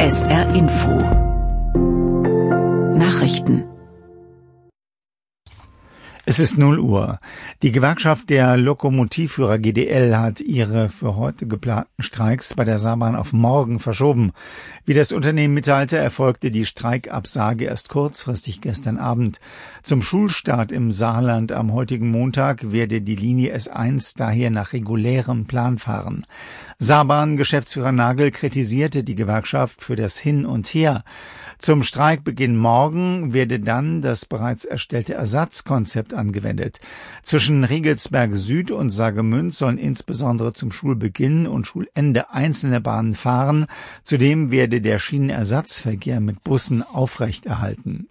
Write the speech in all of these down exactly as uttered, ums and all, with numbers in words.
S R Info Nachrichten. Es ist null Uhr. Die Gewerkschaft der Lokomotivführer G D L hat ihre für heute geplanten Streiks bei der Saarbahn auf morgen verschoben. Wie das Unternehmen mitteilte, erfolgte die Streikabsage erst kurzfristig gestern Abend. Zum Schulstart im Saarland am heutigen Montag werde die Linie S eins daher nach regulärem Plan fahren. Saarbahn-Geschäftsführer Nagel kritisierte die Gewerkschaft für das Hin und Her. Zum Streikbeginn morgen werde dann das bereits erstellte Ersatzkonzept angewendet. Zwischen Riegelsberg Süd und Saargemünd sollen insbesondere zum Schulbeginn und Schulende einzelne Bahnen fahren. Zudem werde der Schienenersatzverkehr mit Bussen aufrechterhalten.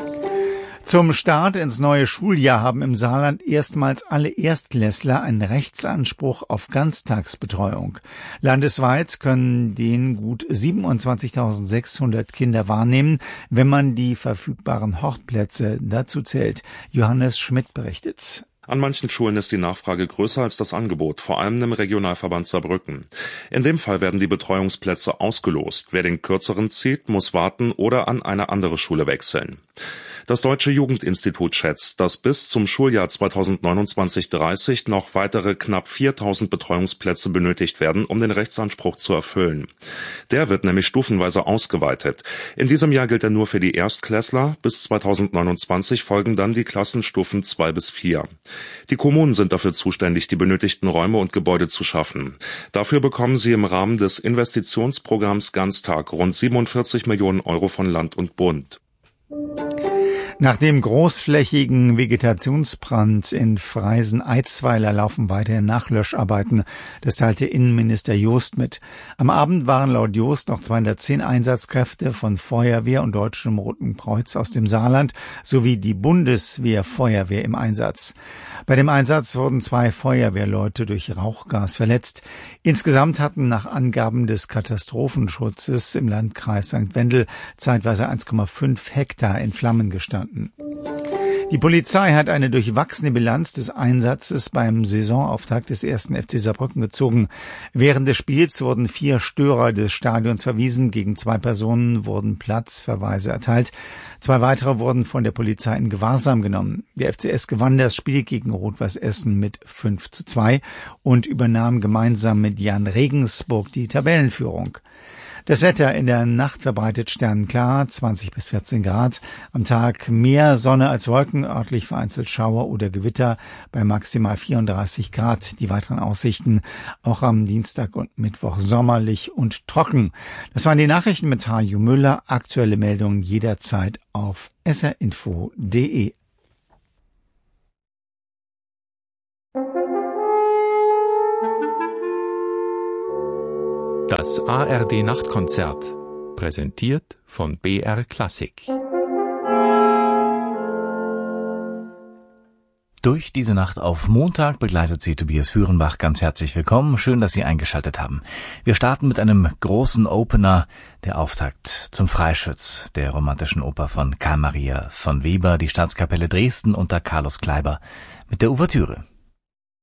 Zum Start ins neue Schuljahr haben im Saarland erstmals alle Erstklässler einen Rechtsanspruch auf Ganztagsbetreuung. Landesweit können den gut siebenundzwanzigtausendsechshundert Kinder wahrnehmen, wenn man die verfügbaren Hortplätze dazu zählt. Johannes Schmidt berichtet. An manchen Schulen ist die Nachfrage größer als das Angebot, vor allem im Regionalverband Saarbrücken. In dem Fall werden die Betreuungsplätze ausgelost. Wer den kürzeren zieht, muss warten oder an eine andere Schule wechseln. Das Deutsche Jugendinstitut schätzt, dass bis zum Schuljahr zweitausendneunundzwanzig dreißig noch weitere knapp viertausend Betreuungsplätze benötigt werden, um den Rechtsanspruch zu erfüllen. Der wird nämlich stufenweise ausgeweitet. In diesem Jahr gilt er nur für die Erstklässler. Bis zweitausendneunundzwanzig folgen dann die Klassenstufen zwei bis vier. Die Kommunen sind dafür zuständig, die benötigten Räume und Gebäude zu schaffen. Dafür bekommen sie im Rahmen des Investitionsprogramms Ganztag rund siebenundvierzig Millionen Euro von Land und Bund. Nach dem großflächigen Vegetationsbrand in Freisen-Eitzweiler laufen weiterhin Nachlöscharbeiten. Das teilte Innenminister Jost mit. Am Abend waren laut Jost noch zweihundertzehn Einsatzkräfte von Feuerwehr und Deutschem Roten Kreuz aus dem Saarland sowie die Bundeswehrfeuerwehr im Einsatz. Bei dem Einsatz wurden zwei Feuerwehrleute durch Rauchgas verletzt. Insgesamt hatten nach Angaben des Katastrophenschutzes im Landkreis Sankt Wendel zeitweise eins Komma fünf Hektar in Flammen gestanden. Die Polizei hat eine durchwachsene Bilanz des Einsatzes beim Saisonauftakt des ersten F C Saarbrücken gezogen. Während des Spiels wurden vier Störer des Stadions verwiesen, gegen zwei Personen wurden Platzverweise erteilt. Zwei weitere wurden von der Polizei in Gewahrsam genommen. Der F C S gewann das Spiel gegen Rot-Weiß Essen mit fünf zu zwei und übernahm gemeinsam mit Jan Regensburg die Tabellenführung. Das Wetter: in der Nacht verbreitet sternenklar, zwanzig bis vierzehn Grad. Am Tag mehr Sonne als Wolken, örtlich vereinzelt Schauer oder Gewitter bei maximal vierunddreißig Grad. Die weiteren Aussichten auch am Dienstag und Mittwoch sommerlich und trocken. Das waren die Nachrichten mit Hajo Müller. Aktuelle Meldungen jederzeit auf s r info punkt d e. Das A R D-Nachtkonzert, präsentiert von B R Klassik. Durch diese Nacht auf Montag begleitet Sie Tobias Führenbach. Ganz herzlich willkommen. Schön, dass Sie eingeschaltet haben. Wir starten mit einem großen Opener, der Auftakt zum Freischütz, der romantischen Oper von Karl Maria von Weber, die Staatskapelle Dresden unter Carlos Kleiber mit der Ouvertüre.